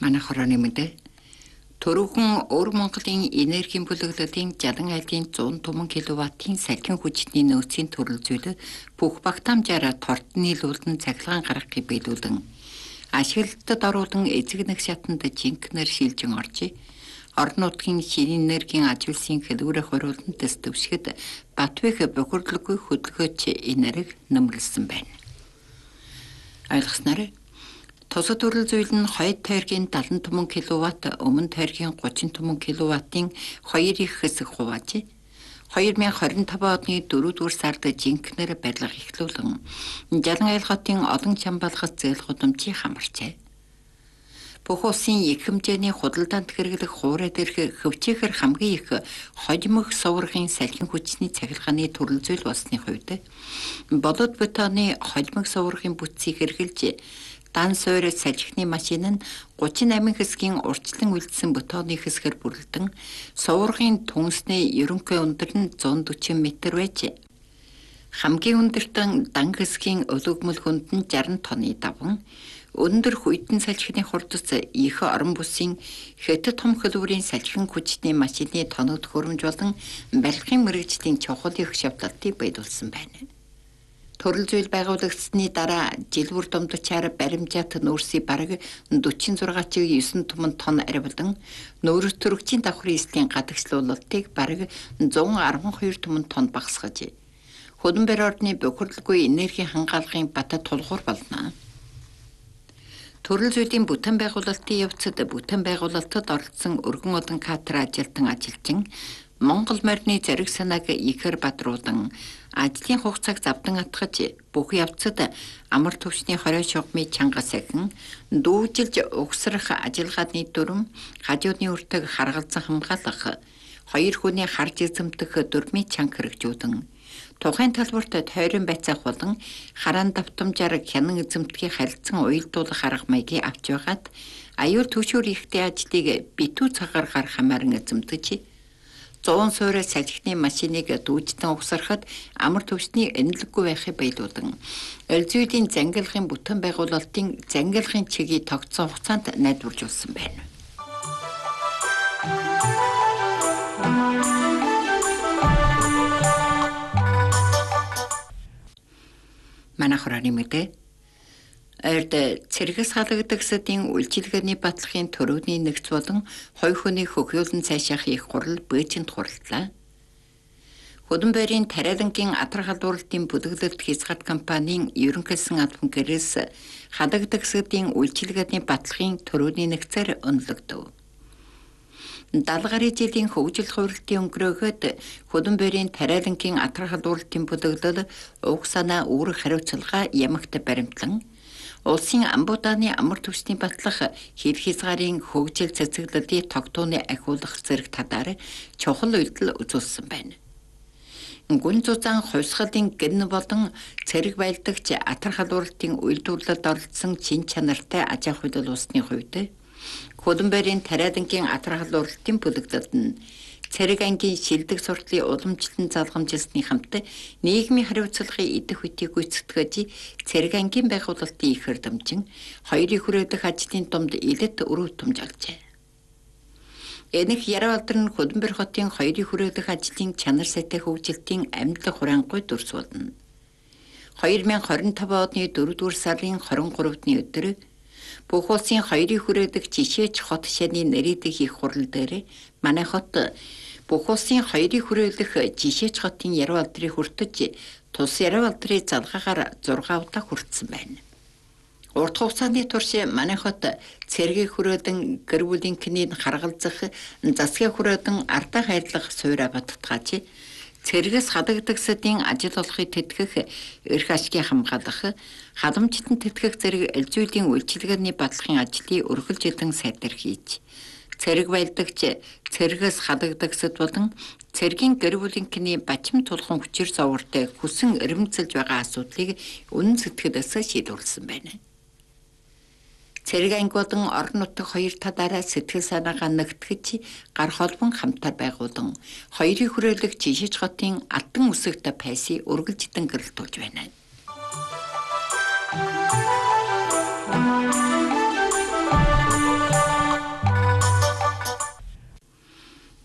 Манай хорооны мэдээ Төрөөхөн Өвөр Монголын энергийн бүлэглэлийн 60 айлын 100 түмэн киловаттын салхин хүчний нөөцийн төрөл зүйл бүх багтаамжаараа тортны нийлүүлэн цахилгаан гаргахыг биелүүлэн ашиглалтад оруулан эзэг нэг шатанд жинкнэр шилжин орж орон нутгийн шинэ энергийн ажилсын хэлбэрээ хориулан төс төвшгөд Батбэх бохирдлоггүй хөдөлгөөч энерги нөмрлсөн байна. Ойлгосноор тусад төрөл зүйл нь хойд тойргийн 70 түмэн киловатт, өмнө тойргийн 30 түмэн киловаттын 2 их хэсэг хувааж 2025 оны 4-р сард жинкнэр барилга эхлүүлэн 60 айл хотын олон чамбалгас зээл гудамжийг хамарчээ. Бүх улсын их хэмжээний худалдаанд хэрэглэх хуурай дээрх хөвчөөхөр хамгийн их хожимох суврагын салхин хүчний цахилгааны төрөл зүйл болсны хувьд болоод бетоны хожимох суврагын бүтцийг хэрэгжилж дан суур салхины машин нь 38 хэсгийн урьдчилан үлдсэн бетоны хэсгээр бүрэлдэн суврагын түнсний ерөнхий өндөр нь 140 м байж хамгийн өндөртөн дан хэсгийн өлөгмөл хүнд нь 60 тонны даван өндөр хүйтэн салхины хурдас их орон бүсийн хэт том хөлбөрийн салхин хүчний машины тоног хөрөмж болон барилгын мэрэгжлийн чухал их шавталтыг байдуулсан байна. Төрөл зүйл байгуулагдсны дараа жил бүр думдчаар баримжаат нүүрсий бараг 46.9 түмэн тонн арвилан нүүрс төрөгчийн давхрын эслийн гадагшлуулалтыг бараг 112 түмэн тонн багасгаж хөдөлмөр орны бохирдлоггүй энерги хангаалгын бата тулгуур болно. Төрөл зүйлийн бүтээн байгуулалтын явцад бүтээн байгуулалтад оролцсон өргөн олон катер ажилтан ажилчин Монгол морины зариг санааг ихэр бадруулан ажлын хугацааг завдан атгаж бүх явцад амар төвчний хорой шугамын чанга сахин дүүжилж угсрах ажиллагааны дүрм хажуудны өртөг харгалзан хамгаалах хоёр хүний харж эзэмдэх дүрмийн чанга хэрэгжүүлэн тухайн талбарт тойрон байцаах болон хараан давтамжаар хянан эзэмдгийн харилцан уялдуулах арга маягийг авч байгаад аюул төвшөр ихтэй ажлыг битүү цагаар гарах хамааран эзэмдэж 100 суур салхины машиныг дүүжтэн угсарахад амар төвчний энэлэггүй байхыг баялуулан өлзүйлийн зангилгын бүтээн байгуулалтын зангилгын чигийг тогтсон хугацаанд найдваржуулсан байна. Манай хорооны мэдээ Эрд цэргээс халагдагсдын үйлчилгээний батлагын төрөний нэгц болон хоёр хүний хөхиөлн цаашаах их хурал Бээжинд хуралдлаа. Хөдөнбөрийн тариалангийн адар халдварлалтын бүлэглэлт хязгаар компанийн ерөнхийлсөн албан гэрээс халагдагсдын үйлчилгээний батлагын төрөний нэгцээр өнлөгдөв. 70 гаруй жилийн хөгжил хувирлтын өнгөрөөгөөд хөдөнбөрийн тариалангийн адар халдварлалтын бүлэглэл уг санаа үүрэг хариуцлага ямагт баримтлан улсын амбуудааны амар төвчний батлах хил хязгаарын хөгжил цэцэглэлийг тогтооны ахиулах зэрэг талаар чухал үйлдэл үзүүлсэн байна. Гүн зузаан хувьсгалын гэн болон цэрэг байлдагч атар халууралтын үйлдвэрлэлд оролцсон чин чанартай аж ахуй улсны хувьд хөдөнбөрийн тариалангийн атар халууралтын бүлэглэлд нь цэрэг ангийн шилдэг суртлын уламжлалт залгамжилсны хамт нийгмийн хариуцлагын идэх үтийг гүйцэтгэж цэрэг ангийн байгуулалтын их эрдэмчин хоёрын хүрээлэх ажлын дунд илэт өрөө томжолжээ. Энэх яруу алдар нь хөдөнбөр хотын хоёрын хүрээлэх ажлын чанар сайтай хөгжилтийн амьдлаг хураангуй дүрс болно. 2025 оны 4-р сарын 23-ны өдөр бүх улсын хоёрын хүрээлэх жишээч хот шаны нэрийдэх их хурал дээр манай хот бүх улсын хоёрын хүрээлэх жишээч хотын яруу алдрыг хүртэж тус яруу алдрын залгаагаар 6 удаа хүртсэн байна. Урт хугацааны турш манай хот цэргийн хүрээлэн гэр бүлийн кинийг харгалзах засгийн хүрээлэн ардаа хайрлах суурь баттгааж цэргээс халагдагсдын ажил олохыг тэтгэх эрх ашгийг хамгаалах халамжтан тэтгэх зэрэг элзүйлийн үйлчилгээний батлагын ажлыг өргөлжлөн сайтар хийж цэрэг байлдагч цэргээс халагдагсд болон цэргийн гэр бүлийн киний бачим тулхан хүчээр зовортой хүсэн эрмэлзэлж байгаа асуудлыг үнэн сэтгэлээс шийдвэрлсэн байна. Цэрэг анги болон орон нутаг хоёр талаараа сэтгэл санаагаа нэгтгэж гар холбон хамтаар байгуулан хоёрын хүрээлэх жишээч хотын алдан үсэгт пайсыг өргөлжтөн гэрэлтүүлж байна.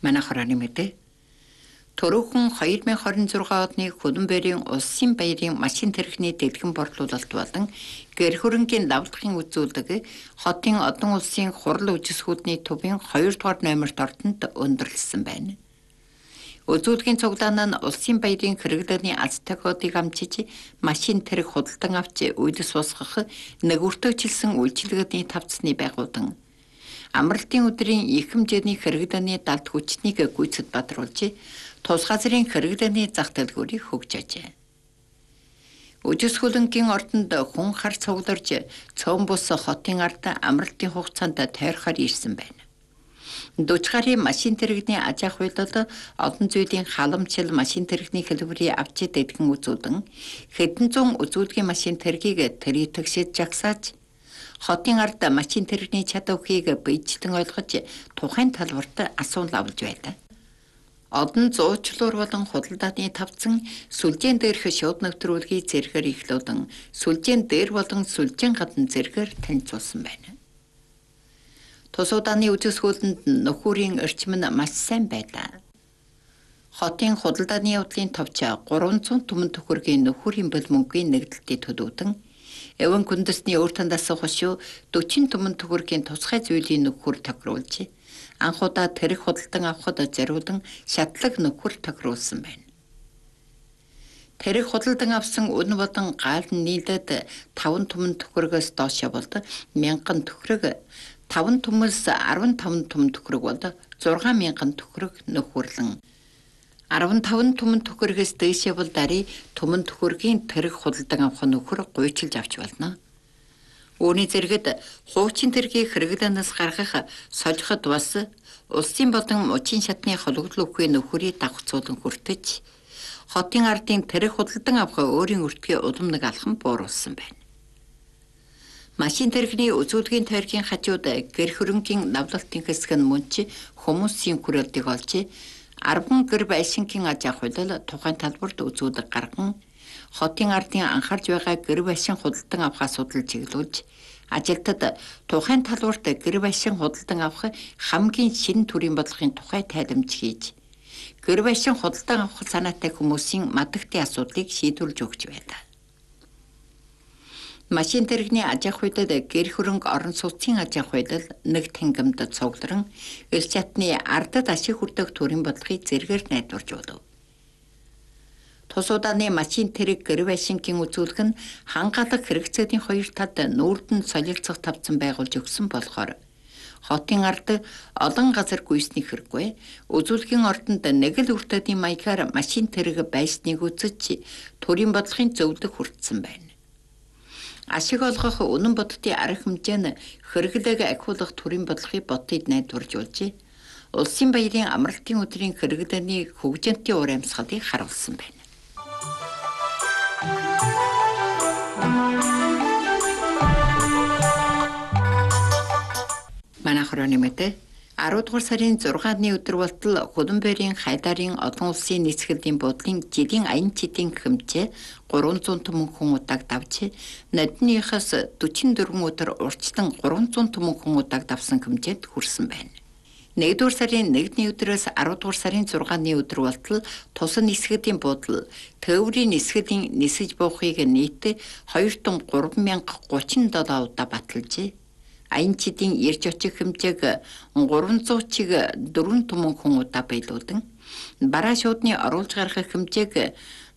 Манайхаар нэмэдэ. Төрөөхөн 2026 оны Хөлбөмбөрийн улсын баярын машин тэрэгний дэлгэн борлуулалт болон гэр хөрөнгийн давтлагын үзүүлэг хотын одон улсын хурал үжисгүүдний төвийн 2 дугаар номерт ордонд өндөрлсөн байна. Үзүүлгийн цуглаан нь улсын баярын хэрэглээний аз тохиолыг амжиж машин тэрэг худалдан авч үйлс босгох нэгүртөжилсөн үйлчилгээний тавцны байгуулан амралтын өдрийн их хэмжээний хэрэглээний далд хүчнийг гүйцэд бадруулж тус газрын хэрэглээний зах дэлгүүрийг хөгжөөжээ. Үжисхүлэнгийн ордонд хүн хар цугларж цөөн бус хотын ард амралтын хугацаанд тойрхоор ирсэн байна. 40 гаруй машин тэрэгний аж ахуй үйлдэл олон зүйлийн халамжлал машин тэрэгний хэлбэрийг авч дэдгэн үзүүлэн хэдэн зуун үзүүлгийн машин тэргийг тэрэтгшид жагсааж хотын ард машин тэрэгний чадварыг биежилэн ойлгож тухайн талбарт асуул авалж байдаг. Одон зуучлуур болон худалдааны тавцан сүлжээн дээрх шууд нэвтрүүлгийг зэрэгээр ихлүүлэн сүлжээн дээр болон сүлжээн гадна зэрэгээр танилцуулсан байна. Тус удааны үжисгүүлэнд нөхөрийн орчим нь маш сайн байлаа. Хотын худалдааны явдлын товч 300 түмэн төхөргийн нөхөрийн бэл мөнгөний нэгдэлтийг төлөвдөн эвэн күндэсний өөр тандаас хошуу 40 түмэн төхөргийн тусгай зүйлийн нөхөр тохируулж анхудаа тэрэг худалдан авахд зориулан шатлаг нөхөр тохируулсан байна. Тэрэг худалдан авсан үн болон гал нийлээд 5 түмэн төхөргөөс доош явбал 1000 төхөрөг 5 түмээс 15 түмэн төхөрөг бол 6000 төхөрөг нөхөрлөн 15 түмэн төхөргөөс дээш явбал дарий түмэн төхөргийн тэрэг худалдан авах нөхөр гуйчилж авч болно. Үүний зэрэгт хуучин тэргийг хэрэглэнээс гаргах солиход бас улсын болон мужийн шатны хологлол өгөхийн нөхөрийг давхцуулан хүртэж хотын ардын тэрэг худалдан авах өөрийн өртгөө улам нэг алхам бууруулсан байна. Машин тэрэгний үзүүлгийн тойргийн хажууд гэр хөрөнгийн навлалтын хэсэг нь мөнч хүмүүсийн хүрээлтийг олж 10 гэр байшингийн аж ахуй үйлдэл тухайн талбарт үзүүлэг гарган хотын ардын анхаарж байгаа гэр байшин худалдан авахаа судал чиглүүлж ажилтнад тухайн талбарт гэр байшин худалдан авах хамгийн шинэ төрлийн бодлогын тухай тайлбарж хийж гэр байшин худалдан авах санаатай хүмүүсийн мадагтын асуудлыг шийдвэрлэж өгч байлаа. Машин тэрэгний аж ахуй үйлдэл гэр хөрөнгө орон сууцын аж ахуй үйлдэл нэг тэнгэмд цугларан эл чатны ардад ашиг хүртэх төрийн бодлогыг зэргээр найдварж болов. Тус удааны машин тэрэг гэр байшингийн үзүүлэг нь хангаалга хэрэгцээний хоёр талд нүүрдэн солилцох тавцан байгуулж өгсөн болохоор хотын ард олон газар гүйсний хэрэггүй үзүүлгийн ордонд нэг л үртэдийн маягаар машин тэрэг байсныг үзэж төрийн бодлогын зөвлөг хүртсэн байна. Ашиг олгох үнэн бодтын арга хэмжээ нь хэрэглээг ахиулах төрийн бодлогыг бодтыг найдваржуулж улсын баярын амралтын өдрийн хэрэглээний хөгжинтийн ур амьсгалыг харуулсан байна. Манайхаар нэмэдэ 10 дугаар сарын 6-ны өдөр болтол Хөлбөмбөрийн Хайдаарын олон улсын нийцгэлийн буудлын жилийн аян чидийн хэмжээ 300 түмэн хүн удааг давж нодныхаас 44 өдөр урьдчилан 300 түмэн хүн удааг давсан хэмжээнд хүрсэн байна. 1-р сарын 1-ний өдрөөс 10-р сарын 6-ны өдөр болтол тусан нийцгэлийн буудлал төвөрийн нийцгэлийн нисэж буухыг нийт 2 тонн 3037 удаа баталжээ. Аян чидийн ирж очих хэмжээг 300 чиг 4 түмэн хүн удаа биелүүлэн бараа шуудны оруулж гаргах хэмжээг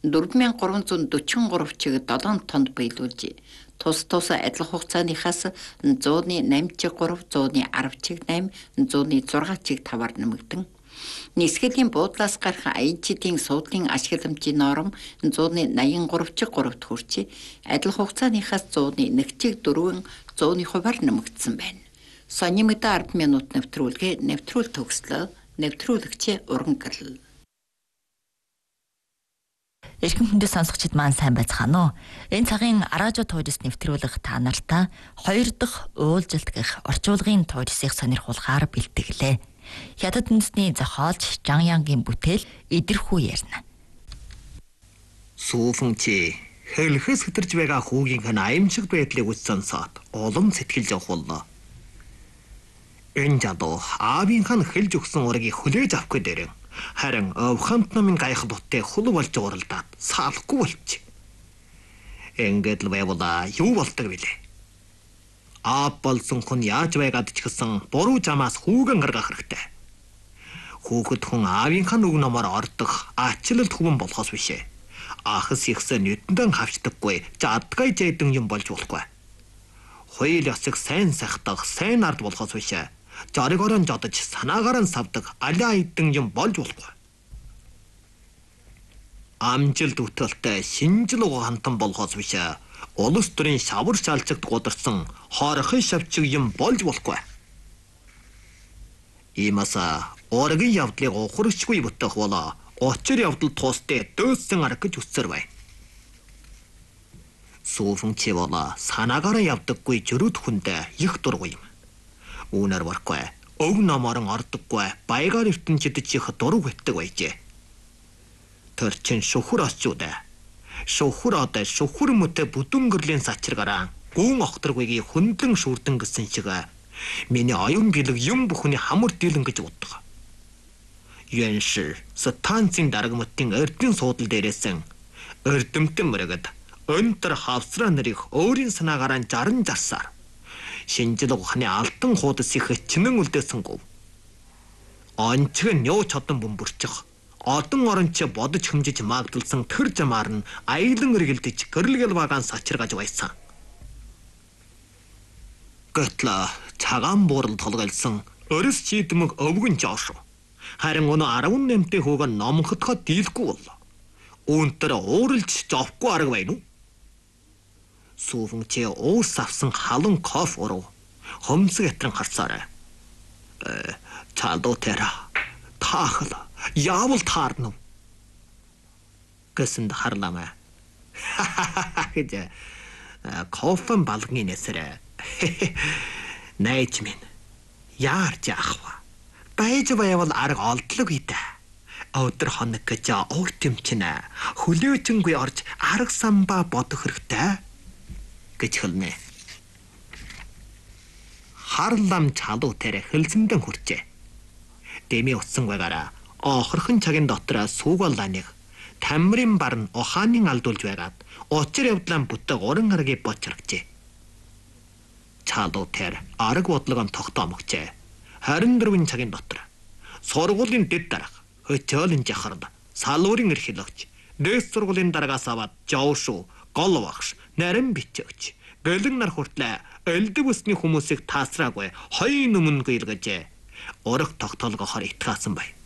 4343 чиг 7 тоннд биелүүлж тус адил хугацааныхаас 108 чиг 3, 110 чиг 8, 106 чиг 5-аар нэмэгдэн нийсгэлийн буудлаас гарах аян чидийн суудлын ашигламжийн норм 183 чиг 3-т хүрч адил хугацааныхаас 101 чиг 4 100-ны хувиар нэмэгдсэн байна. Сони мэдээ 10 минут нэвтрүүлгээ нэвтрүүл төгслөө нэвтрүүлэгч уран гэрэл. Эрхэм хүндэт сонсогчид маань сайн байцгаана уу? Энэ цагийн радио туйрс нэвтрүүлэг та нартай 2 дахь уулзалт гэх орчуулгын туйрсыг сонирхуулгаар бэлтгэлээ. Хятад үндэсний зохиолч Жан Янгийн бүтээл идэрхүү ярина. Сууфэнчи хэлхэс хэтэрж байгаа хүүгийн хэн аимшиг байдлыг үс сонсоод улам сэтгэлж явууллаа. Энэ жадуу аавынхаа хэлж өгсөн ургийг хүлээж авахгүй дээрэн харин өвхөнд намын гайхалтай хул болж уралдаад салахгүй болчих. Ингээд л байвала юу болдог вүлээ? Аав болсон хүн яаж байгаад ч гэсэн буруу замаас хүүгэн гаргах хэрэгтэй. Хүүхэд хүн аавынхаа үг номоор ордох ачлалт хүвэн болохоос бишээ. Ахас ихсээ нүдэндээ хавчдаггүй жадгай жайдан юм болж болохгүй. Хоёул ёсыг сайн сахдаг сайн ард болохоос бишээ. Жаргорон жодож санаагаар нь савдаг алиа идэн юм болж болохгүй. Амжилт үтэлтэй шинжил ухаантан болохоос бишээ. Улс төрийн шавар шалчигт гударсан хоорхын шавчиг юм болж болохгүй. Иймаса ургийн явдлыг ухрагчгүй бүтэх болоо очир явдал туустай дөөссөн арга гэж үсэр бай. Сууфэн чи болоо санаагаар явдаггүй жөрөд хүндээ их дургүй юм. Үүнэр барахгүй өг номорон ордоггүй баягаар ертөнцид чих дург битдэг байжээ. Тэр чин шүхүр очиудаа. Шүхүр одоо шүхүр мөтө бүдүн гэрлийн сачиргараа гүн охторгүйгийн хөндлөн шүрдэн гэсэн шиг миний оюун бэлэг юм бүхний хамар дийлэн гэж боддог. Юаншир сатанцын дарагмтын эрдэн суудал дээрээсэн эрдэмтэн мөрөгд өнтөр хавсраа нарыг өөрийн санаагаараа жаран жарсаар шинжил ухааны алтан хуудас их чинэн үлдээсэнгүү. Онцгой нөө чадан бөмбөрчих одон оронч бодож хэмжиж маагдалсан тэр жамаар нь аялан эргэлдэж гэрэлгэл багаан сачиргаж байсан. Гэтэл цагаан буурал толгойлсон өрөс чийдмэг өвгөн жоош. Харин өнөө 18-тэй хүүг номхотход дийлэхгүй боллоо. Үүнтэр ууралж жовхгүй арга байна уу? Сүүфэн чи уус авсан халуун кофе уруу хомсог ятран харцаарай. Чалдуу тэра таахал яавал таарна уу? Гэсэнд харлаа. Гэж кофен балгын нэсрэ. Найч минь яарч яахва. Байж байвал арга олдлог ийдэ. Өдөр хоног гэж урт юм чинэ. Хүлээжингүй орж арга самбаа бодох хэрэгтэй гэж хэлнэ. Харлам чалуу тэрэ хэлсэндэн хүрчээ. Дэми утсан байгаараа охорхон цагийн дотроо сүүгүүлланыг тамирын бар нь ухаанын алдуулж байгаад учир явдлаа бүтэг уран аргийг бочрагчээ. Чалуу тэр арга бодлогон тогтоомогчээ. 24 цагийн дотор сургуулийн дэд дарга хөтөлн жахард салуурын эрхэл өгч дэс сургуулийн дараагаас аваад жавшуу гол багш нарийн бичээч бэлэн нар хүртлээ элдв усны хүмүүсийг таасраагүй хоёрын өмнө гээлгэж ураг тогтоолгохоор итгаасан байна.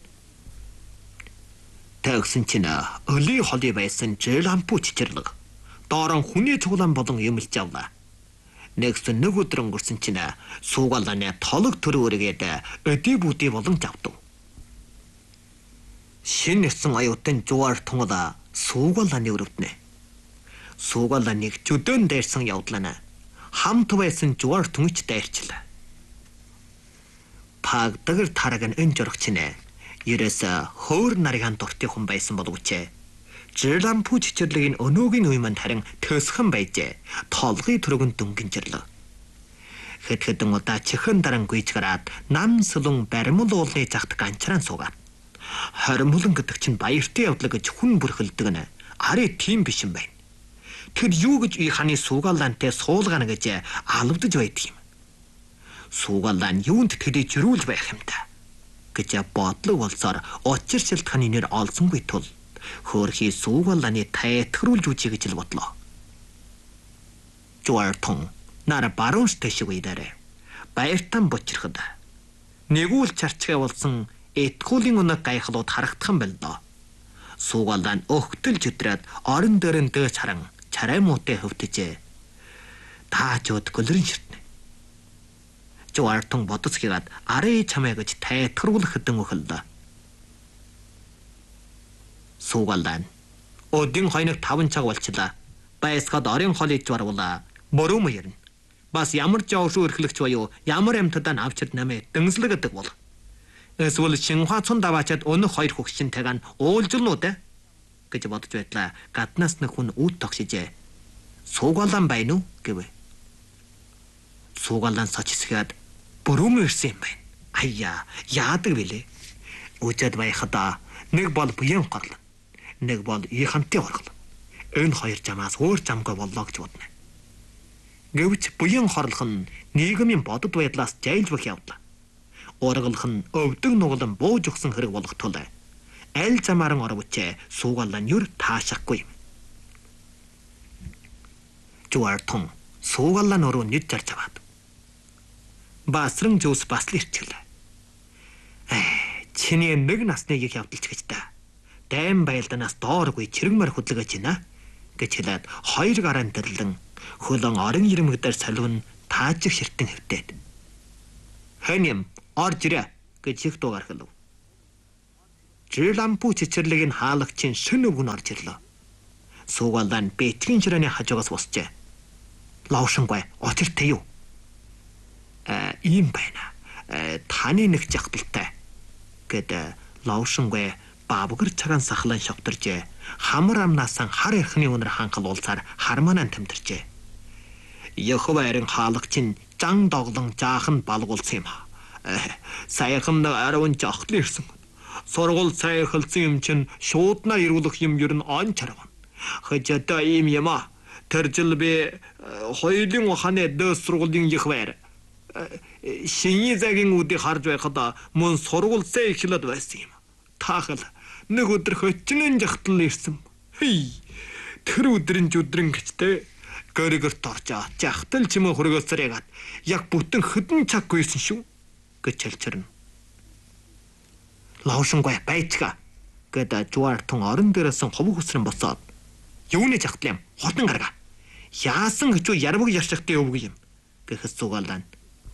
Тэгсэн чинь өлийн холий байсан жилампу чичэрлэг доорон хүний цуглаан болон юмлж явлаа. Нэгс нэг өдөр өнгөрсөн чинь суугаалны толог төр өргээд өдий бүдий болон завдав. Шинэ ирсэн аюутан жууар тунгала суугаалны өрөвднэ. Суугаалныг жүдөн дайрсан явдлаа. Хамт байсан жууар түнч дайрчлаа. Пагдагэр тараг нь энэ журагч нэ. Ерөөсө хөөр нарийн дуртай хүн байсан боловч жилампу чичэрлэгийн өнөөгийн үе манд харин төсгөн байжээ. Толгой төрөгн дүнгинжэрлээ. Хэдхэн удаа чихэн даран гүйж гараад нам сүлэн баримл уулны загт ганчраан суугаад. Хоримлон гэдэг чинь баяртай явдлаа гэж хүн бүрхэлдэг нэ. Ари тийм биш юм байна. Тэр юу гэж ий ханы суугаалантай суулгана гэж алвдаж байдаг юм. Суугаалан юунд тэдий жирүүл байх юм та гэж бодлого болсоор учир шилтгэний нэр олсонгүй тул хөөрхий суугаалны тайтгруулж үжи гэж л бодлоо. Жуартон нара баруунш тэшиг үйдэрэ. Баяртан бочирхад. Нэгүүл чарчгаа болсон этгүүлийн өнөг гайхлууд харагдах юм байна. Суугаалан өгтөлж өдрөөд орон дээрэн дөөж харан чарай муутай хөвдөжээ. Таач өд гөлрөн ширтнэ. Жуартон бодоцгийгаад арай чамаа гэж тайтгруулах хэдэн өхөлдөө. Суугаалан өдийн хойног 5 цаг болчлаа. Байсгаад орон холыг журвала. Бором ярина. Бас ямар жавшуу эрхлэгч баю ямар амьтадаа авчирд намээ дэнслэг гэдэг бол. Эсвэл Шинхуацун даваачаад өнөх 2 хөгшинтэйг нь уулжлнууд гэж бодож байтлаа. Гаднаас нэг хүн үүд тогшижээ. Суугаалан байна уу гэв. Суугаалан сочисгээд Бүрүүм ирсэн юм байна. Аяа, яадаг вэлээ. Үжид байхад нэг бол буян горлон, нэг бол ихэнтэй оргол. Энэ хоёр замаас өөр замгүй боллоо гэж бодно. Гэвч буян хорлох нь нийгмийн бодод байдлаас жайлж бах явдлаа. Орголох нь өвдөг нугалан бууж өгсөн хэрэг болох тул аль замааран орвч суугаалаа нүр таашахгүй юм. Жуартон суугаалаа нөрөө нэг зарж аваад басран жуус бас л ирчихлээ. Чиний нэг насны их явдалч гэж та. Дайм байлданаас дооргүй чирэгмар хөдлөгөж байна гэж хэлээд хоёр гараан дэрлэн хөлөн орон ирмэгдэр салвын таажиг ширтэн хөвтээд. Хэнэм орж ирэ гэж их дуугаар хэлв. Жилампу чичэрлэг нь хаалагчийн шин өвгөн орж ирлээ. Суугаалаа нь бэтгийн ширээний хажуугаас босчээ. Лавшингүй очиртэй юу? Ийм байна. Таны нэг жагталтай гэд лавшингүй бабгэр цагаан сахлан шавтаржээ. Хамар амнаасан хар эрхний өнөр ханхал уулзаар харманан тэмдэрчээ. Яхвайрын хаалагчин зан доглон жаахан балгуулсан юм. Саяхан аравн жагтал ирсэн. Сургууль сайхалсан юм чин шуудна ирүүлэх юм ер нь он чарган. Хөжөдөө ийм юм а. Тэр жил би хоёулын ухааны дэс сургуулийн яхвайр шиний цагийн үдийг харж байхад мөн сургуульсаа эхлээд байсан юм. Таахал нэг өдөр хөчнөн жагтал ирсэн. Тэр өдрийн өдрөн гэжтэй гөргөрт орж жагтал чимээ хөргөөсөр ягаад яг бүтэн хөдөн цаг гүйсэн шүү гэж хэлчихэрнэ. Лавшингүй байцгаа гэд Жуартон орон дээрээс ховог хөсрэн босоод юуны жагтал юм хурдан гаргаа. Яасан гэж ярваг яршигтай өвг юм гэхэд сугаалаа.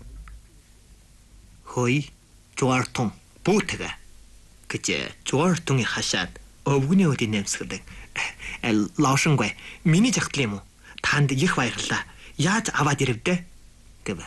Хөөе Жуартон бүүтэгэ гэж Жуартоныг хашаад өвгний өдийг нэмсгэлдэг. Лавшингүй миний жагтал юм уу? Танд их баярлалаа. Яаж аваад ирэвдэ? гэв.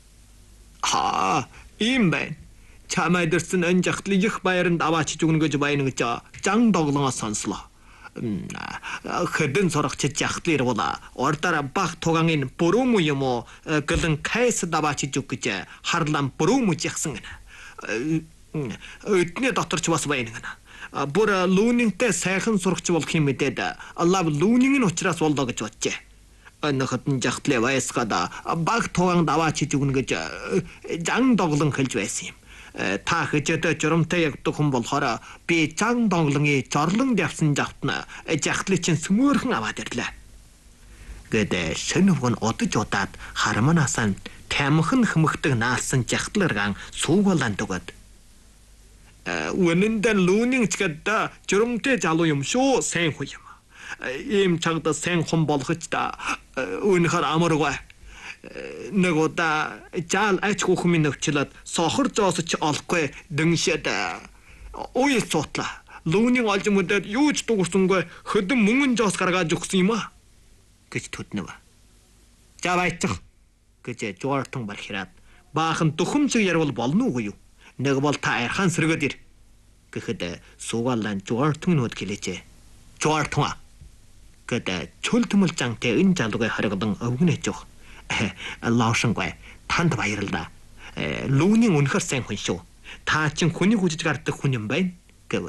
Ийм байна. Чамайд ирсэн энэ жагтлыг их баяранд аваачиж өгнө гэж байна гэж зан доглонгоо сонслоо. Хэдэн сурагч жагтлыг бол ордоор баг тугааны бүрүүм юм уу гэлэн кайс даваачиж өг гэж харлан бүрүүм жигсэн гэнэ. Өдний доторч бас байна гэнэ. Бүр лүүнинтэй сайхан сурагч болох юм мэдээд лав лүүнийн нь учраас болдоо гэж боджээ. Нөхөдөн жагтлыг байсгаад баг тугаанд аваачиж өгнө гэж зан доглон хэлж байсан юм. Та хэжэдэ журамтай ягдаг хүн болохоор би зан доглонгийн жорлон давсан жавтна жагтлыг чинь сүмөөрхөн аваад ирлээ. Гэдэг шөнөвгөн удаж удаад харманаасаа тамхин хэмхдэг наалсан жагтларгаан суугалан дугад. Үнэндээ лүүнийн чигдэ журамтай залуу юм шүү сайн хүү юм. Ийм чагда сайн хүн болгоч та үнэхээр амаргүй. Нэг удаа жаал ач хүүхмийн нөхчлөд сохор жоосч олохгүй дэншэд ууй цуутлаа. Лүүнийн олж мөдөд юу ч дуурсангүй хөдөн мөнгөн жоос гаргаж өгсөн юм а гэж төднөв. За байцах гэж Жуартон бархираад баахан дөхөмжиг ярвал болно уу юу? Нэг бол та архан сэргээд ир гэхэд суугаалаа Жуартон нүд гэлээжээ. Жуартон гэд чөл төмөл жантай энэ залуугийн хариглан өвгнэж өг. Лавшингүй танд баярлалаа. Лүүнийн үнэхэр сайн хүн шүү. Та чин хүнийг үжиж гардаг хүн юм байна гэв.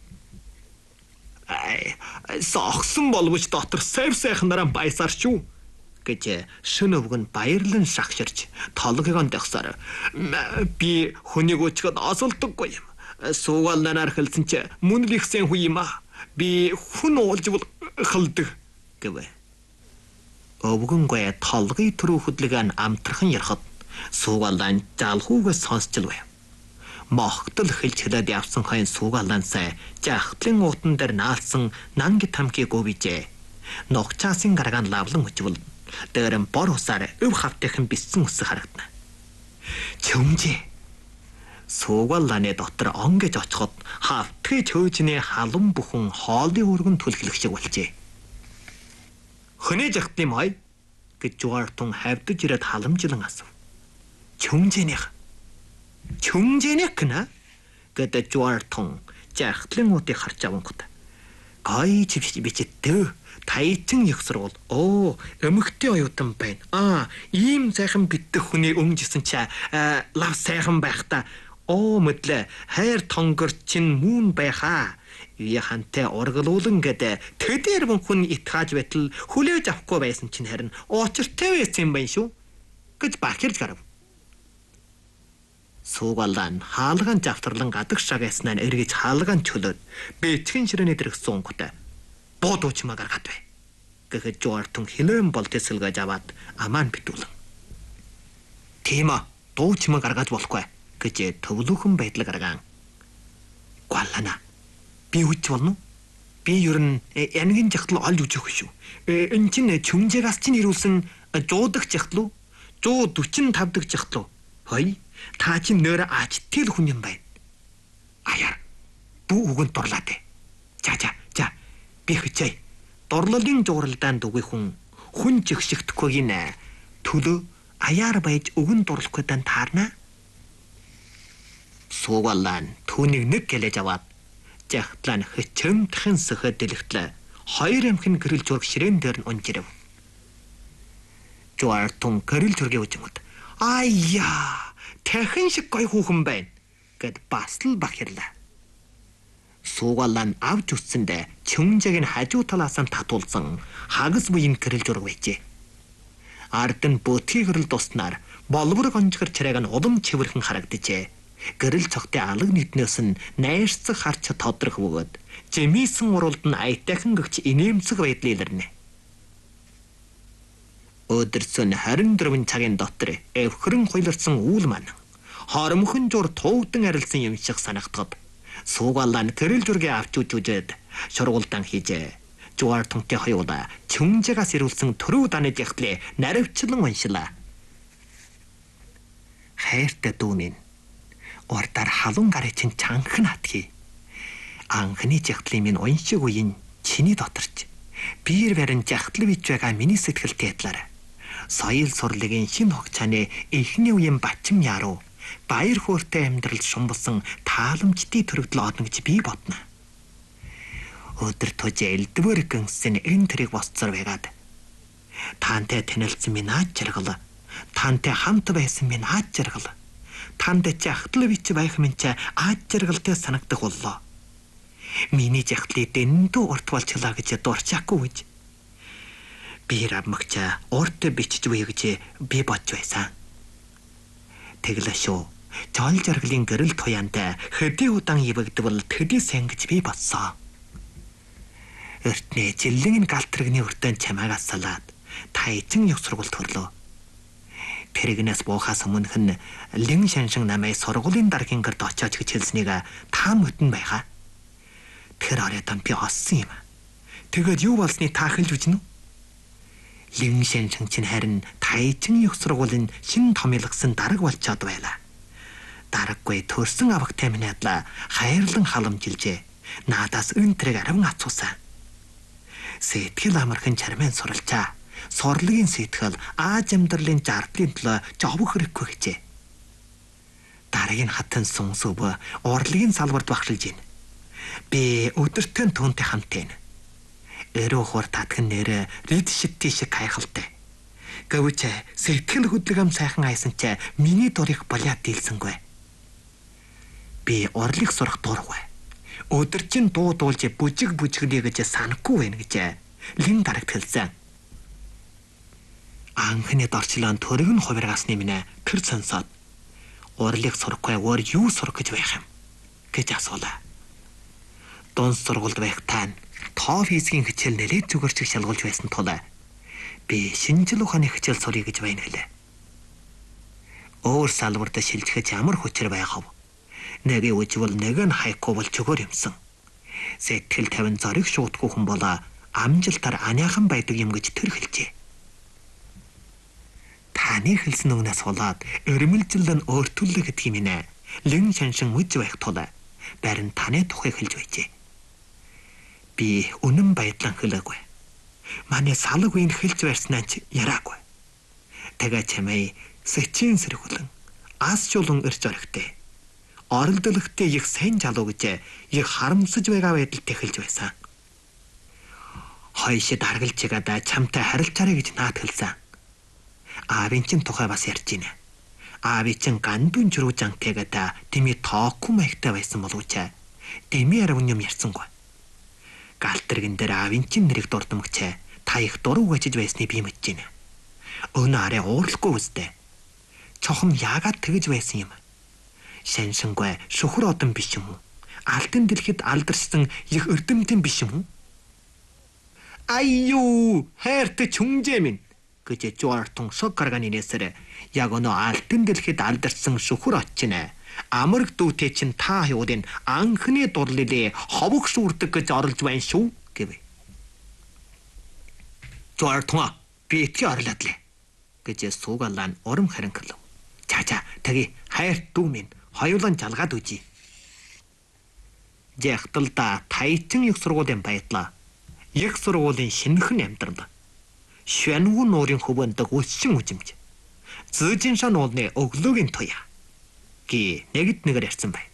Сохсон боловч дотор сайхнараа баясаар шүү гэж шөнөвгөн баярлан шахширч толгойгоо дагсаар би хүнийг үчгэд осолдоггүй юм. Суугаалнаар хэлсэн чи мөн л их сайн хүн юм а. Би хүн уулж халдаг гэв. Өвгөнгөө толгой төрөө хөдлөгөн амтрхан ярахад суугаалаа залхуугаас сонсчл байв. Мохтол хэлж хэлээд явсан хайн суугаалаансаа жагтлын уутан дээр наалсан нанги тамки говижээ. Ногчаасын гарагаан лавлан өчвөл дээрэн бор усаар өв хавтайхан биссэн өсө харагдана. Чөмжээ. Суугаалааны дотор он гэж очиход хавтгий чөөжний халуун бүхэн хоолны өргөн түлхлэх шиг болжээ. Хөнөө жагт юм хай гэж Жуартон хавдж ирээд халамжлан асуув. Чөмжээнийх гэнэ гэдэг Жуартон жагтлын утыг харж авангууд. Гой чивч бичтэй Тайчин их сургууль. Оо, эмэгтэй оюутан байна. Ийм сайхан битэх хүний өмжсөн чаа лав сайхан байх та. Оо мэдлээ. Хайр тонгор чин мөн байхаа. Яхантай ургалуулан гэдэг тэдэр хүн итгааж байтал хүлээж авахгүй байсан чинь харин очиртай байсан юм байна шүү. Гэж бахирж гарав. Суугалан хаалган завтарлан гадаг шагааснаа эргэж хаалган чөлөөд бэчгэн ширээний дэрх сунгутай бодуучмаа гаргаад бай. Гэхэд жуартун хилэн бол тэсэлгэж аваад амаан битүүлэн. Тима дуучмаа гаргаж болохгүй гэж төвлөөхөн байдлаар гаргаан. Галлана. Би үуч болно. Би ер нь янгийн жагтал олж үзэх шүү. Энэ чинь чүмжээгас чинь ирүүлсэн 100 дахь жагтал уу? 145 дахь жагтал уу? Хой. Та чинь нөр ачтэл хүн юм байна. Аяар. Бүү үгэнд дурлаад. За. Би хэчээ. Дурлалын жууралдаанд үгүй хүн жигшигдэхгүй гинэ. Төлөө аяар байж үгэн дурлахгүй дан таарна. Суугалан түүнийг нэг гэлэж аваад жахтлан хэчэмтхэн сөхөд дэлгэтлээ. Хоёр амхын гэрэл зураг ширээн дээр нь унжирв. Жуартун гэрэл зургийн үжимд аяа тэхэн шиг гой хүүхэн байна гэд бас л бахирлаа. Суугалан авч үсэндээ чүмжээг нь хажуу талаас нь татуулсан хагас буян гэрэл зураг байжээ. Ард нь бөтгий гэрэл дуснаар болбор гонжгор чирэг нь улам чивэрхэн харагджээ. Гэрэл цогтой алаг нийтнээс нь найрцаг харч тодрох бөгөөд жимийсэн уралд нь аятайхан гэгч инээмсэг байдлыг илэрнэ. Өдөрцөн 24 цагийн дотор эвхрэн хуйларсан үүл маань хоромхон жур туугдан арилсан юм шиг санагдахад Суугалан гэрэл зургийг авч үзээд шургуулдан хийжээ. Жуар тунтэй хоёулаа чүмжээгээс ирүүлсэн төрөв даны жагтлыг наривчлан уншилаа. Хайртай дүүнэн ордаар халуун гарыг чинь чанхан хатгий. Анхны жагтлын минь уншиг үеийн чиний доторч биер барин жагтал бич байгаа миний сэтгэлтэй адилаар соёл сурлагын шинэ хогчааны эхний үеийн бачим яруу баяр хөөртэй амьдралд шумбалсан тааламжтай төрөгдөл одно гэж би бодно. Өдөр тужаа элдвэр гэнсэн энэ тэрийг босцор байгаад таантай танилцсан минь аж жаргал, таантай хамт байсан минь аж жаргал, таантай жагтал бич байх минь ч аж жаргалтай санагдах боллоо. Миний жагтлыг дэндүү урт болчлаа гэж дурчаагүй гэж. Би рамгчаа урт бичиж буй гэж би бодж байсан. Тэглээ шүү. Жол жаргалын гэрэл туяантай хэдий удаан ивэгдвэл тэдий сэн гэж би бодсоо. Эртний жилийн галтрагны өртөө чамаагаас салаад тайчин ёс сургуульд төрлөө. Тэрэгнээс буухаас өмнөх нь лин шаншин намайг сургуулийн даргийн гэрд очооч гэж хэлснийг та мөтөн байгаа. Тэр оройдон би оссон юм. Тэгээд юу болсныг та хэлж үзнэ үү? Лин шаншин чинь харин тайчин ёс сургуулийн шин томилгосон дарга болчоод байлаа. Дараггүй төрсөн авагтай минь адлаа хайрлан халамжилжээ. Наадаас өнтрэг аравн ацуусан. Сэтгэл амархан чармын суралцаа. Сурлагын сэтгэл ааж амьдралын зардлын төлөө жовх хэрэггүй гэжээ. Дараагийн хатан сүнсөв урлагийн салбарт багшилж байна. Би өдөртөө түүнтэй хамт байна. Эрөө хор татган нэрэ рид шит тийш хайхалтай. Гэвч сэтгэл хөдлөм сайхан айсан ч миний дурыг болиад дийлсэнгүй. Би урлыг сурах дургүй. Өдөржин дуу дуулж бүжиг бүжиглээ гэж санахгүй байна гэж лин дарагт хэлсэн. Анхны дорчлон төрөг нь хувиргасны минь тэр сонсоод урлыг сурахгүй өөр юу сурах гэж байх юм гэж асуулаа. Дунс сургуульд байх тань тоо физикийн хичээл нэлээд зүгээр чиг шалгуулж байсан тул би шинжил ухааны хичээл сурья гэж байна гэлээ. Өөр салбарт шилжихэж ямар хүчээр байхав? Нэг үжвэл нэг нь хайхгүй бол чөгөр юмсан. Сэтгэл тавин зориг шуудгүй хүн болоо амжилтаар аняахан байдаг юм гэж тэр хэлжээ. Таны хэлсэн үгнээс болоод өрмөлжлөн өөртөлөө гэдэг юм нэ. Лин шаншин үж байх тул барин таны тухайг хэлж байжээ. Би үнэн байдлан хэлээгүй. Манай салаг үеийн хэлж байрснаа ч яраагүй. Тэгээ чамай сэчийн сэрхүүлэн ас чулан ирж орхитэй. Оролдолготой их сайн залуу гэж их харамсаж байгаа байдалтай хэлж байсан. Хойшид аргалж чигаада чамтай харилцаарай гэж наатгалсан. Аавын чин тухай бас ярьж байна. Аавын чин гандун жирүүжантэйгада тэмээ тоохгүй маягтай байсан боловч тэмээ арав юм ярьсангүй. Галтргэн дээр аавын чин нэрийг дурдмагч та их дуруу гажиж байсныг би мэдэж байна. Өнөө арай уурлахгүй үстэй. Чохон яагаад тэгж байсан юм? Шаншингүй шөхөр одон биш юм уу? Алтан дэлхийд алдарсан их эрдэмтэн биш юм уу? Аюу, хайртай чүнжээ минь гэж Жуартун шок гарганы нээсээр яг өнөө алтан дэлхийд алдарсан шөхөр очине. Амраг дүүтэй чинь та юудын анхны дурлалээ ховог шүүрдэг гэж орлож байна шүү гэв. Жуартун би итгэж орлоод лээ гэж суугаалаа урам харанхлав. Чаа таги хайр дүү минь хоёулаа жалгаад үжи. Жахталда тайчин их сургуулийн байдлаа. Их сургуулийн шинэхэн амьдрал. Швэнвүү нуурын хөвөндөг өссөн үжимж. Зүүжин шан уулны өглөөгийн туяа. Ги нэгд нэгээр ярьсан бай.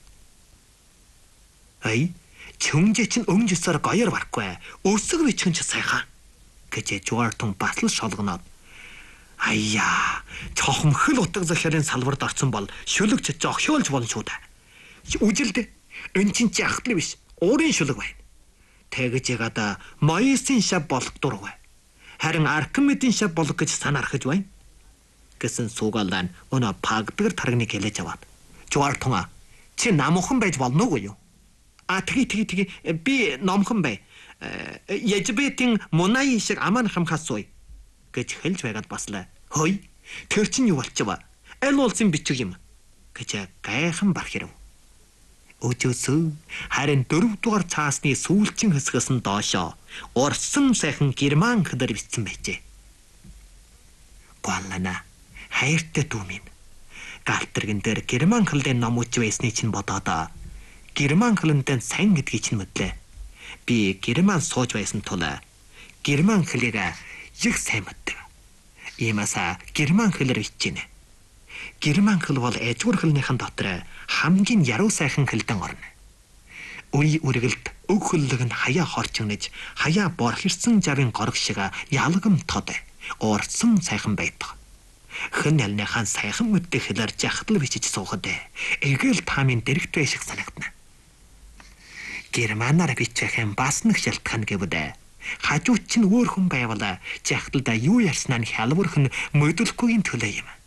Ай, чүнжээ чинь өмжсөөр гоёр барахгүй. Өсөг бичгэн ч сайхан. Гэж Жуартун бас л шолгоноод. Аяа, цохомхол утга захирын салбарт орсон бол шүлэгч зогшоолж болно шүү дээ. Үжилдэ. Энэ чинь яхтал биш. Уурын шүлэг байна. Тэгж ягада Моисийн шав болох дургүй. Харин Архимедийн шав болох гэж санаархаж байна. Гэсэн суугаалаа өнөө пагдгар таргныг хэлэж аваад. Жуартун чи намхан байж болно уу юу? Тэгээ би номхон бай. Яжбэтийн мунай шиг аман хамхасуй гэж хэлж байгаад баслаа. Хөөе. Тэр чинь юу болчихваа? Аль уулсын бичиг юм гэж гайхан барх хэрв. Өчөөсөө харин 4 дугаар цаасны сүүлчин хэсгээс нь доошоо урсан сайхан герман хэлээр бичсэн байжээ. Гуаллана хайртай дүү минь. Галтргэн дээр герман хэлээр ном үж байсны чинь бодоод герман хэлэндээ сайн гэдгийг чинь мэдлээ. Би герман сууж байсан тул герман хэлийг их сайн мэддэг. Иймээс герман хэлээр бичжээ. Герман хэл бол эжгүр хэлнийхэн дотор хамгийн яруу сайхан хэлдэн орно. Үе үргэлт өг хөллөг нь хаяа хорчигнэж, хаяа борхирсан жавын горог шиг ялгам тод, уурсан сайхан байдаг. Хэн ялныхан сайхан мэддэг хэлээр жахтал бичиж суухад эгээл таамын дэрэгтэй шиг санагдана. Германаар бичих юм бас нэг шалтгаан гэвдэ. Хажууд чинь өөр хүн байвал жахталда юу ярьснаа нь хялбарх нь мэдлэхгүйн төлөө юм.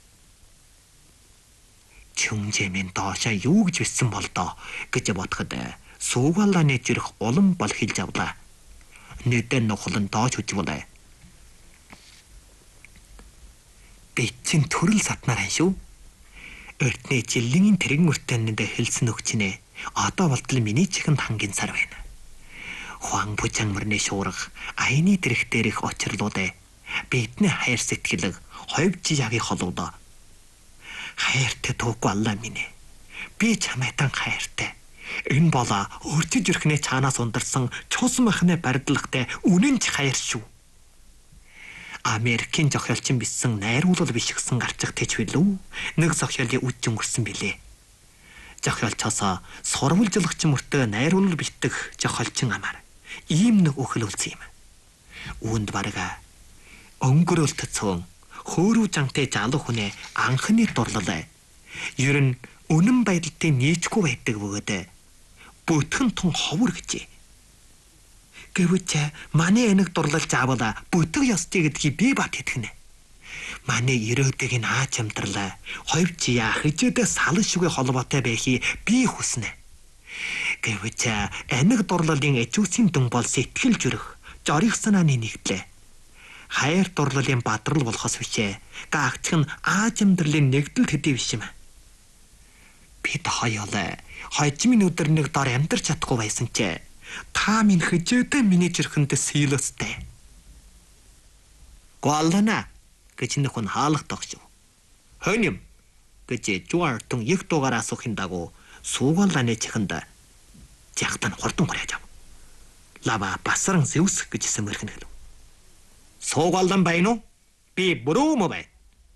Чүнжээ минь доошоо юу гэж бичсэн бол доо гэж бодоход суугаалааны жирэх улам бол хэлж авлаа. Нэгдэн нухлан доош үжвэлээ. Би чинь төрөл сатнаар шүү. Эртний жилийн тэрэгэн өртөнд хэлсэн өгчнээ. Одоо болтол миний чихэнд хангийн сар байна. Хуан бужангмарны шуурга айны дэрэх дээрх очрлуудаа бидний хайр сэтгэлэг хойвж ягийн холуудаа. Хайртай дуугүй аллаа минь. Би чамайдан хайртай. Энэ болоо өрчөж өрхнээ цаанаас ундарсан чус махны барилгатай үнэн ч хайр шүү. Америкийн зохиолчин бичсэн найруулал биш гсэн гарчих тэч билүү. Нэг зохиолын үж өнгөрсөн билээ. Зохиолчоосоо сурвалжлагч мөртөө найруулал битгэх зохиолчин амар. Ийм нэг өхөл үлдсэн юм. Үүнд барага өнгөрөөлт цөөн хөөрүү жантай залуу хүнээ анхны дурлалаа. Ер нь үнэн байдалтай нийцгүй байдаг бөгөөд бүтхэн тун ховор гэжээ. Гэвч манай энэг дурлал заавал бүтэг ёстой гэдгийг би бат итгэнэ. Манай ирээдүйг нь ааж амтралаа. Хойвч яах хижээдээ салан шүгэ холбоотой байхыг би хүснэ. Гэвч энэг дурлалын эжүүсийн дүн бол сэтгэл зүрх, жорих санааны нэгдлээ. Хайр дурлалын бадрал болохоос бишээ. Гаагч нь ааж амьдралын нэгдэл төдий биш юм. Бид хоёулаа хожимын өдөр нэг дор амьдарч чадахгүй байсан ч та минь хижээдээ миний жирхэнд сийлөстэй. Гуаллана гэж нөхөн хаалх тогшив. Хөньм гэж Жуартун их дугаар асуухын дагуу суугаалааны чихэнд жахтан хурдан гараад ав. Лава басаран Зевс гэж сэмэрхэн хэлв. Суугаалан байна уу? Би буруу мо бай.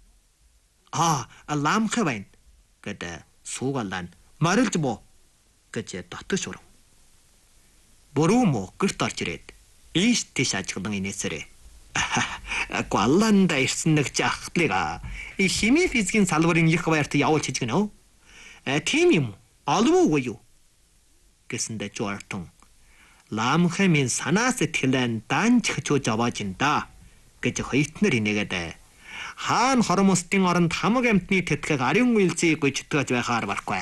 Ламхэ байна гэдэг суугаалан марилж боо гэж дотгош урав. Буруу мо гэрт орж ирээд ийш тийш ажиглан инээсэрээ. Гуалланда ирсэн нэг жахтлыга хими физикийн салбарын их баярт явуулж хийж гэнэ. Тийм юм. Олов уу юу? Гэсэндэ Жуартон ламхэмийн санаа сэтгэлэн данч хчууж авааж инда гэж хоёртнэр инээгээд хаан хормостын оронд хамаг амтны тэтгэг ариун үйлзийг гүйцэтгэж байхаар барахгүй.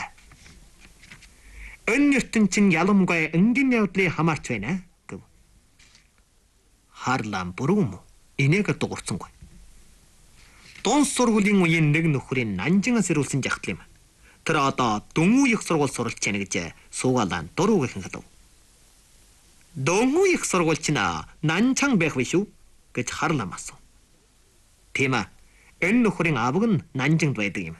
Энэ ертөнцийн яламгай энгийн явдлыг хамаарч байна гэв. Харлам бүрүүм инээгээд дуурцсангүй. Дунс сургуулийн үеийн нэг нөхрийн нанжингаас ирүүлсэн жахтал юм. Тэр одоо Дөнгүү их сургууль суралж байна гэж суугаалаа дуруугийн хэлв. Дөнгүү их сургууль чинь Нанчан байх биш үү гэж Харлам асуув. Тийм ээ. Энэ нөхрийн аваг нь Нанжинд байдаг юм.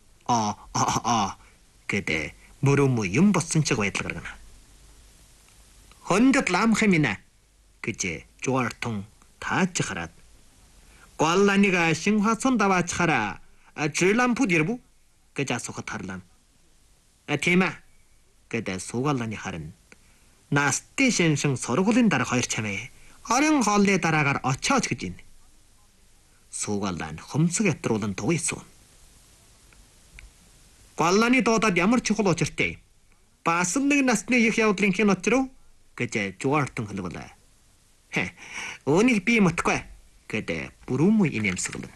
Гэдэг мөрөм юм болсон чиг байдал гаргана. Хондод ламхэминэ гэж Жуартон тааж хараад Гуалланига Шинхасон даваачхаараа Жилампуд ирбүү гэж асуухад Харлам. Тийм ээ гэдэг суугаалны харин Насти шиншин сургуулийн дараа хоёр чамээ орон хоолны дараагаар очооч гэж ин. Суугаалан хөмсөг ятруулан тугийсв. Гуалланы дуудаад ямар чухал учиртай. Бас нэг насны их явдлын хин очров гэж Жуартон хэлвэлээ. Өнийг би мэдгүй гэдэг бүрүүм инээмсэглэн.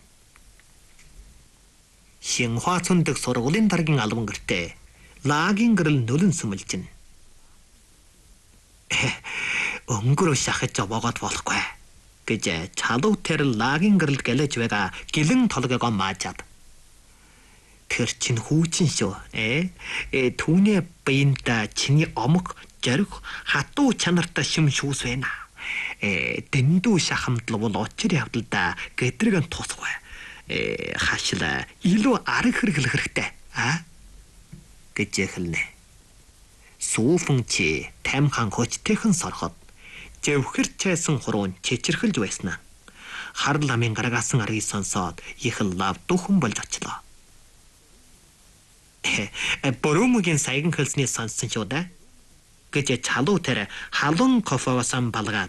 Шинхуацундаг сургуулийн дараагийн албан гэртээ лагийн гэрэл нөлөн сүмэлжин. Өнгөрөө шахаж обоогод болохгүй гэж чалуу тэр лагийн гэрэлд гэлэж байгаа гэлэн толгойгоо маажаад. Тэр чинь хүүчин шүү. Түүний биенда чиний омог жарих хатуу чанартай шим шүүс байна. Дэндүү шахамтл бол очир явдалда гэдрэгэн тусгүй. Хашла илүү арга хэрэглэх хэрэгтэй. Гэж хэлнэ. Сүүфэн чи таймхан хочтэйхэн сорхот зөвхөр чайсан хуруун чичирхэлж байснаа. Харламын гаргасан аргийг сонсоод их лав дөхөн болж очлоо. Борумгийн саяхан хэлсний сонссон шүү дээ. Гэж чалуу тэр халуун кофеос балгаад.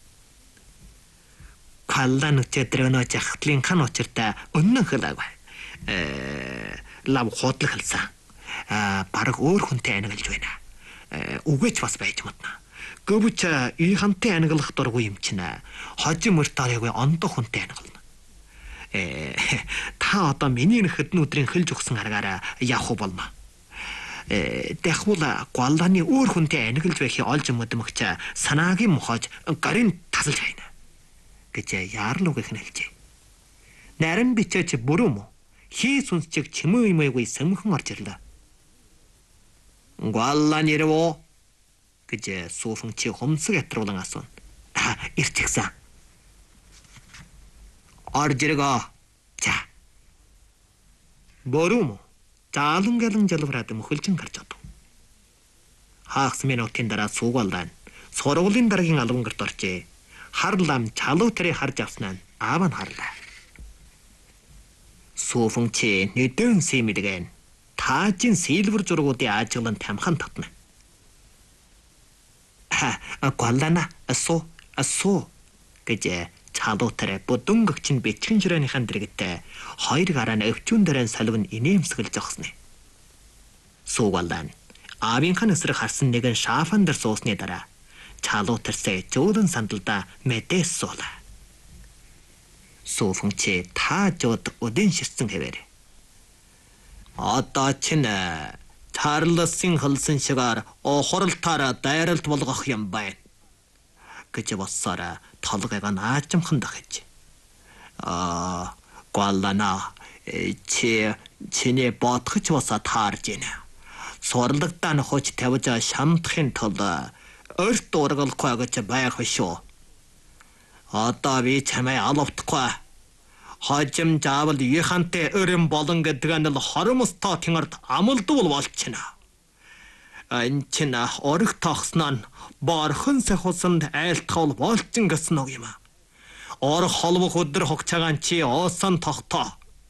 Каллан өчөдрөнө жахтлын хан учиртай өннөн хэлээгүй. Лав хотлох хэлсэн. Бараг өөр хүнтэй англиж байна. Үгэж бас байж мэднэ. Гөвч ий хамтын англах дургүй юм чинь. Хожим мөртөөгүй ондох хүнтэй англана. Та одоо миний хэдэн өдрийн хэлж өгсөн аргаараа явах болно. Дэхвул Гуалланы өөр хүнтэй англиж байхыг олж мэдмэгч санаагийн мохож гарын тасалж хайна гэж яарлуугийнх нь хэлжээ. Нарийн бичээч бүрүүм хий сүнсчиг чимээ юмээгүй сэмхэн орж ирлээ. Гуаллан ирвөө гэж сууфэн чи хомсог ятруулан асуув. Ирчихсэн. Орж иргөө. За. Борум заалан галан жалбараад мөхөлжин гарч одов. Хаагс минутын дараа суугаалдан сургуулийн дараагийн албан гэрт оржээ. Харлам чалуу тэрийг харж авснаа аав нь харлаа. Сууфэн чи нэгэн сэмэлгэн таажин сэлвэр зургуудын ажиглан тамхан татна. Гуаллана асуу гэж чалуу тэрэ бүдүнгөгч нь бичгэн жирэнийхэн дэрэгтэй хоёр гараа өвчүүн дээрэн салвын инээмсгэлж зогсноо. Суугаалан аавынхан эсрэг харсан нэгэн шафан дээр суусны дараа чалуу тэрсээ зөөлөн сандалда мэдээс суулаа. Сууфэн чи таажууд өдөн ширсэн хэвээр. Одоо чинь Чарльсын хэлсэн шигаар охорлтаараа дайралт болгох юм байна гэж боссороо толгойг наачмхан дахиж. Гуаллана чиний бодгоч босоо таарж байна. Сурлагдаа нөхөж тавьж шамдахын тулд өрт ургалахгүй гэж байх шүү. Одоо би чамайг алавтахгүй. Хожим заавал ихэнтэй өрөм болон гэдэг нь л хоромостой тэнгэрд амалдвал болчихно. Энэ чинь орох тогсноо борхон сахусанд айлтгал болчин гэсэн үг юм. Орох холбох өдөр хогчагаан чи оосон тогтоо.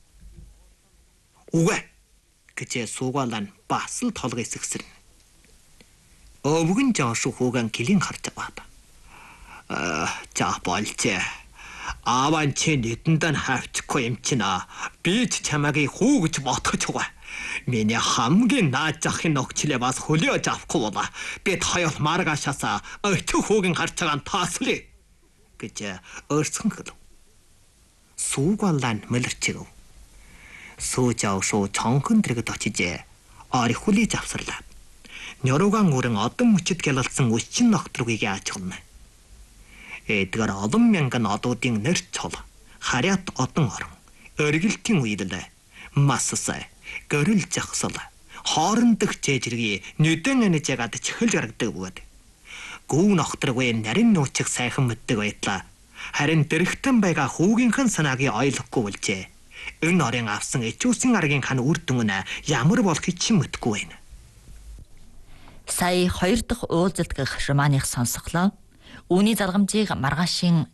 Үгүй гэж суугаалан бас л толгой сэгсэрнэ. Өвгөн жааш хүүгэн гэлин харж аваад. За болжээ. Ааван чи нэдэндээ хавчихгүй юм чинь би ч чамайг хүү гэж ботгож байгаа. Миний хамгийн наад захын нөхчлээ бас хөлөөж авахгүй болоо. Бид хоёул маргаашаасаа өчиг хүүгийн гарч байгаа тааслаа гэж өөрсгөн хэлв. Сүүгвалан мэлэрчэв. Сүүжав шуу чонхон дэргэд очижээ. Ори хүлээж авсарлаа. Нёруган өрөн одон мөчөд гялалсан өсчин ногтлогийг аажгална. Эдгээр олон мянган одуудын нэр цол, харьяат одон орон, өргөлтийн үедэлээ, массасай, гөрөл жахсал, хоорондох жэжрги нүдэн анижгаад чихэл гаргадаг бөгөөд. Гүү ногтргүй нарийн нуучих сайхан мэддэг байтлаа. Харин дэрэгтэн байгаа хүүгийнхэн санааг ойлгохгүй болжээ. Энэ орын авсан эчүүсийн аргийн хан үр дүн нь ямар болохыг ч мэдгүй байна. Сая 2 дахь уулзалт гэх романых сонсголоо. Үүний залгамжийг маргаашийн